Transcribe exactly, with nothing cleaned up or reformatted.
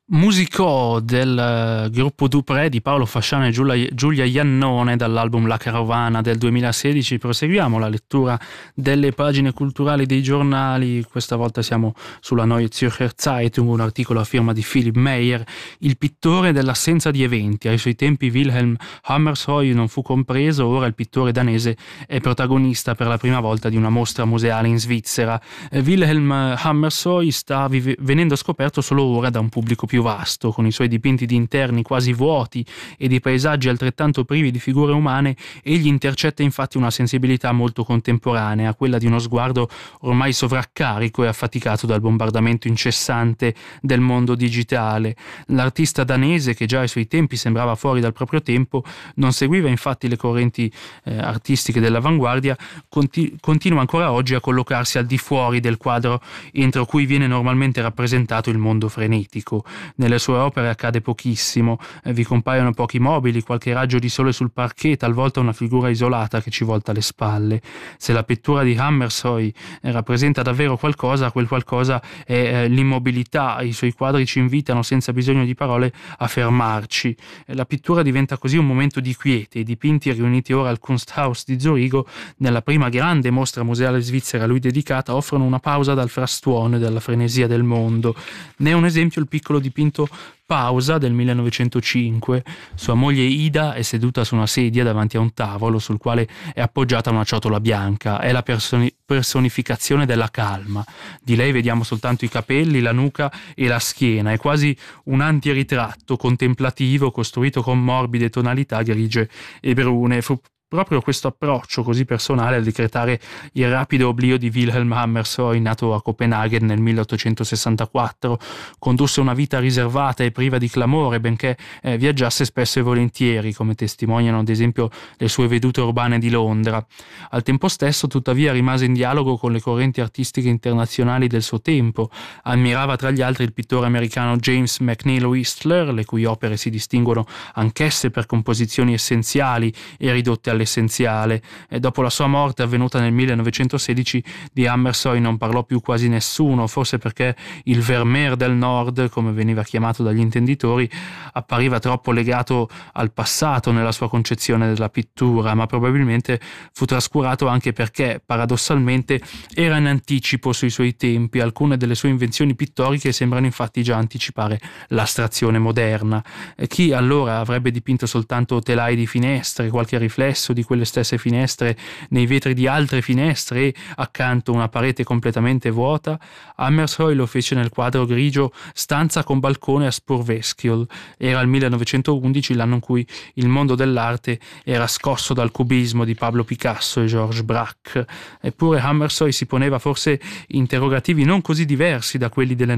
Musicò del eh, gruppo Dupré di Paolo Fasciano e Giulia, Giulia Iannone dall'album La Carovana del duemilasedici. Proseguiamo la lettura delle pagine culturali dei giornali. Questa volta siamo sulla Neue Zürcher Zeitung, un articolo a firma di Philipp Meyer, il pittore dell'assenza di eventi. Ai suoi tempi Wilhelm Hammershøi non fu compreso, ora il pittore danese è protagonista per la prima volta di una mostra museale in Svizzera. Eh, Wilhelm Hammershøi sta vive- venendo scoperto solo ora da un pubblico più più vasto, con i suoi dipinti di interni quasi vuoti e di paesaggi altrettanto privi di figure umane. Egli intercetta infatti una sensibilità molto contemporanea, quella di uno sguardo ormai sovraccarico e affaticato dal bombardamento incessante del mondo digitale. L'artista danese, che già ai suoi tempi sembrava fuori dal proprio tempo, non seguiva infatti le correnti eh, artistiche dell'avanguardia, conti- continua ancora oggi a collocarsi al di fuori del quadro entro cui viene normalmente rappresentato il mondo frenetico. Nelle sue opere accade pochissimo, eh, vi compaiono pochi mobili, qualche raggio di sole sul parquet, talvolta una figura isolata che ci volta le spalle. Se la pittura di Hammershøi eh, rappresenta davvero qualcosa, quel qualcosa è eh, l'immobilità. I suoi quadri ci invitano senza bisogno di parole a fermarci. Eh, la pittura diventa così un momento di quiete. I dipinti riuniti ora al Kunsthaus di Zurigo, nella prima grande mostra museale svizzera a lui dedicata, offrono una pausa dal frastuono e dalla frenesia del mondo. Ne è un esempio il piccolo dipinto Pausa del millenovecentocinque. Sua moglie Ida è seduta su una sedia davanti a un tavolo sul quale è appoggiata una ciotola bianca. È la personi- personificazione della calma. Di lei vediamo soltanto i capelli, la nuca e la schiena. È quasi un antiritratto contemplativo costruito con morbide tonalità grigie e brune. Fu proprio questo approccio così personale a decretare il rapido oblio di Wilhelm Hammershøi, nato a Copenaghen nel milleottocentosessantaquattro. Condusse una vita riservata e priva di clamore, benché eh, viaggiasse spesso e volentieri, come testimoniano ad esempio le sue vedute urbane di Londra. Al tempo stesso, tuttavia, rimase in dialogo con le correnti artistiche internazionali del suo tempo. Ammirava tra gli altri il pittore americano James McNeill Whistler, le cui opere si distinguono anch'esse per composizioni essenziali e ridotte alle essenziale. E dopo la sua morte, avvenuta nel millenovecentosedici, di Hammershøi non parlò più quasi nessuno, forse perché il Vermeer del Nord, come veniva chiamato dagli intenditori, appariva troppo legato al passato nella sua concezione della pittura, ma probabilmente fu trascurato anche perché, paradossalmente, era in anticipo sui suoi tempi. Alcune delle sue invenzioni pittoriche sembrano infatti già anticipare l'astrazione moderna. E chi allora avrebbe dipinto soltanto telai di finestre, qualche riflesso di quelle stesse finestre nei vetri di altre finestre e accanto una parete completamente vuota? Hammershøi lo fece nel quadro grigio Stanza con balcone a Spurveskiol. Era il millenovecentoundici, l'anno in cui il mondo dell'arte era scosso dal cubismo di Pablo Picasso e Georges Braque. Eppure Hammershøi si poneva forse interrogativi non così diversi da quelli delle